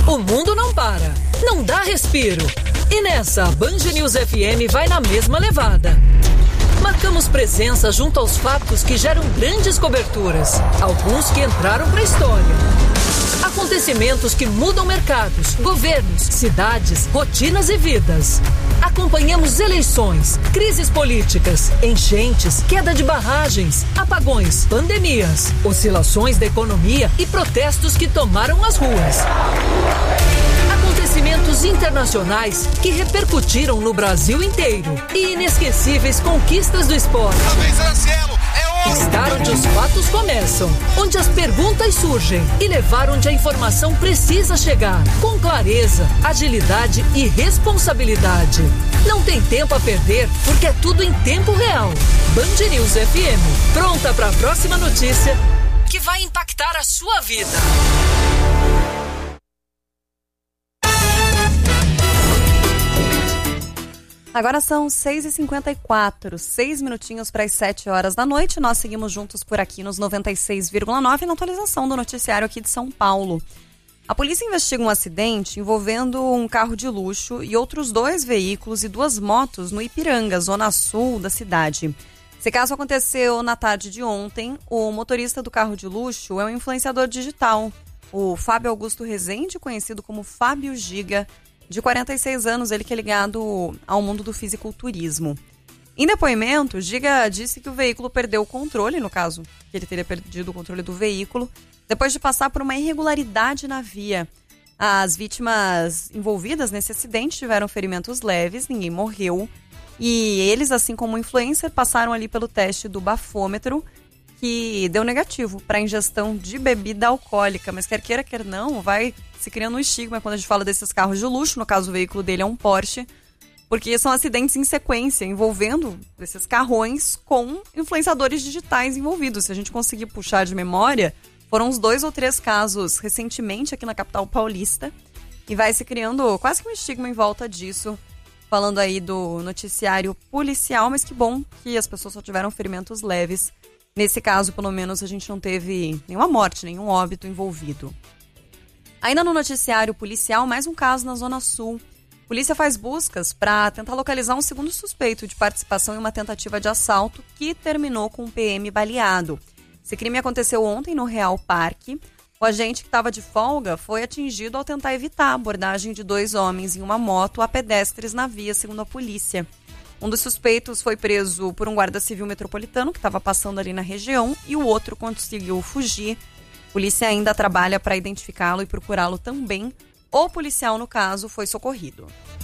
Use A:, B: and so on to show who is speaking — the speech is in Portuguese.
A: O mundo não para, não dá respiro. E nessa, a Band News FM vai na mesma levada. Marcamos presença junto aos fatos que geram grandes coberturas, alguns que entraram para a história. Acontecimentos que mudam mercados, governos, cidades, rotinas e vidas. Acompanhamos eleições, crises políticas, enchentes, queda de barragens, apagões, pandemias, oscilações da economia e protestos que tomaram as ruas. Acontecimentos internacionais que repercutiram no Brasil inteiro e inesquecíveis conquistas do esporte. Estar onde os fatos começam, onde as perguntas surgem e levar onde a informação precisa chegar, com clareza, agilidade e responsabilidade. Não tem tempo a perder, porque é tudo em tempo real. Band News FM, pronta para a próxima notícia que vai impactar a sua vida.
B: Agora são 6h54, 6 minutinhos para as 7 horas da noite. Nós seguimos juntos por aqui nos 96,9 na atualização do noticiário aqui de São Paulo. A polícia investiga um acidente envolvendo um carro de luxo e outros 2 veículos e 2 motos no Ipiranga, zona sul da cidade. Esse caso aconteceu na tarde de ontem. O motorista do carro de luxo é um influenciador digital, o Fábio Augusto Rezende, conhecido como Fábio Giga, de 46 anos, ele que é ligado ao mundo do fisiculturismo. Em depoimento, Giga disse que o veículo perdeu o controle, no caso, que ele teria perdido o controle do veículo, depois de passar por uma irregularidade na via. As vítimas envolvidas nesse acidente tiveram ferimentos leves, ninguém morreu, e eles, assim como o influencer, passaram ali pelo teste do bafômetro, que deu negativo para ingestão de bebida alcoólica, mas quer queira, quer não, vai se criando um estigma quando a gente fala desses carros de luxo. No caso, o veículo dele é um Porsche, porque são acidentes em sequência envolvendo esses carrões com influenciadores digitais envolvidos. Se a gente conseguir puxar de memória, foram uns 2 ou 3 casos recentemente aqui na capital paulista, e vai se criando quase que um estigma em volta disso, falando aí do noticiário policial, mas que bom que as pessoas só tiveram ferimentos leves. Nesse caso, pelo menos, a gente não teve nenhuma morte, nenhum óbito envolvido. Ainda no noticiário policial, mais um caso na Zona Sul. A polícia faz buscas para tentar localizar um segundo suspeito de participação em uma tentativa de assalto que terminou com um PM baleado. Esse crime aconteceu ontem no Real Parque. O agente que estava de folga foi atingido ao tentar evitar a abordagem de 2 homens em uma moto a pedestres na via, segundo a polícia. Um dos suspeitos foi preso por um guarda civil metropolitano que estava passando ali na região e o outro conseguiu fugir. A polícia ainda trabalha para identificá-lo e procurá-lo também. O policial, no caso, foi socorrido.